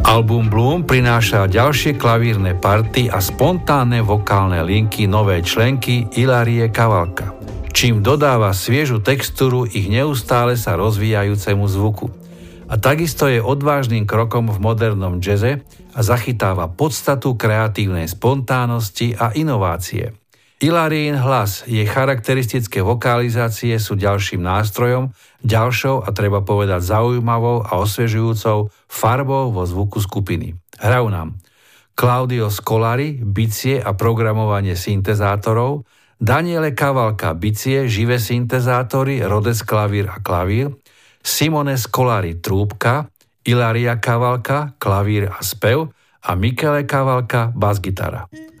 Album Bloom prináša ďalšie klavírne party a spontánne vokálne linky novej členky Ilarie Kavalka, čím dodáva sviežu textúru ich neustále sa rozvíjajúcemu zvuku. A takisto je odvážnym krokom v modernom jazze a zachytáva podstatu kreatívnej spontánnosti a inovácie. Ilarín hlas, jej charakteristické vokalizácie sú ďalším nástrojom, ďalšou a treba povedať zaujímavou a osviežujúcou farbou vo zvuku skupiny. Hrajú nám Claudio Scolari, bicie a programovanie syntezátorov, Daniele Kavalka, bicie, živé syntezátory, Rhodes klavír a klavír, Simone Scolari, trúbka, Ilaria Kavalka, klavír a spev a Michele Kavalka, basgitara.